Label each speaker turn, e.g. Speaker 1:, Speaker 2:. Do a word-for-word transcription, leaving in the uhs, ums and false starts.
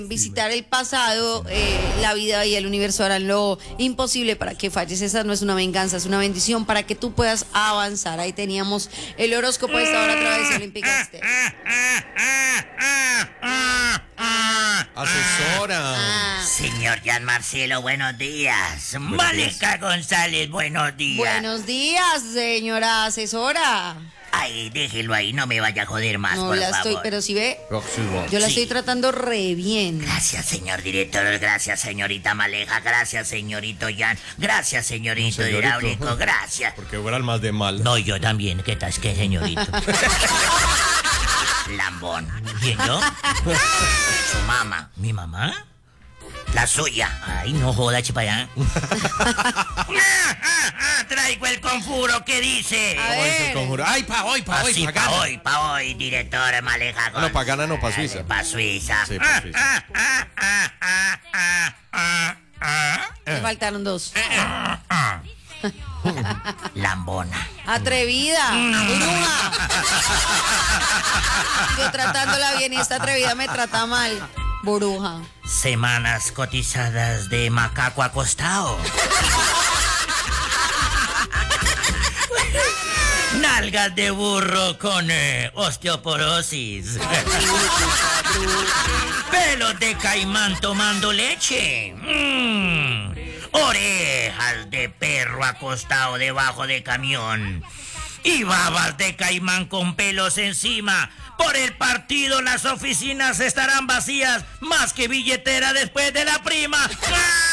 Speaker 1: visitar el pasado, eh, la vida y el universo harán lo imposible para que falles. Esa no es una venganza, es una bendición para que tú puedas avanzar. Ahí teníamos el horóscopo de esta hora a través de Olímpica Estéreo.
Speaker 2: Asesora.
Speaker 1: Ah.
Speaker 3: Señor Jan Marcelo, buenos días. Maleca González, buenos días.
Speaker 1: Buenos días, señora asesora.
Speaker 3: Ay, déjelo ahí, no me vaya a joder más,
Speaker 1: No
Speaker 3: por
Speaker 1: la
Speaker 3: favor.
Speaker 1: estoy, pero si ve,
Speaker 2: Próximo.
Speaker 1: yo la
Speaker 3: Sí.
Speaker 1: estoy tratando re bien.
Speaker 3: Gracias, señor director. Gracias, señorita Maleja. Gracias, señorito Jan. Gracias, señorito,
Speaker 2: Señorito.
Speaker 3: hidráulico. Gracias.
Speaker 2: Porque fueran más de mal.
Speaker 3: No, yo también. ¿Qué tal, qué, señorito? Lambón. ¿Quién yo? Su mamá. ¿Mi mamá? La suya. Ay, no joda, eche para allá. Traigo el conjuro que dice.
Speaker 1: A
Speaker 2: ¿Cómo dice el
Speaker 1: ver.
Speaker 2: conjuro? Ay, pa' hoy, pa' hoy,
Speaker 3: Así,
Speaker 2: pa'
Speaker 3: pa'
Speaker 2: gana.
Speaker 3: hoy, pa' hoy, director Maleja.
Speaker 2: Ah, no, pa' gana, no, pa' Suiza.
Speaker 3: Pa' Suiza.
Speaker 2: Sí, pa' Suiza.
Speaker 1: Me faltaron dos.
Speaker 3: Lambona.
Speaker 1: Atrevida, bruja. Yo tratándola bien y esta atrevida me trata mal. Bruja.
Speaker 3: Semanas cotizadas de macaco acostado. Nalgas de burro con eh, osteoporosis. Pelos de caimán tomando leche. Mm. Orejas de perro acostado debajo de camión. Y babas de caimán con pelos encima. Por el partido las oficinas estarán vacías, más que billetera después de la prima. ¡Ah!